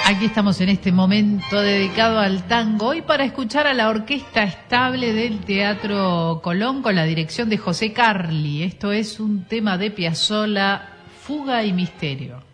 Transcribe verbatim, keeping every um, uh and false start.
Aquí estamos en este momento dedicado al tango y para escuchar a la Orquesta Estable del Teatro Colón con la dirección de José Carli. Esto es un tema de Piazzolla, Fuga y Misterio.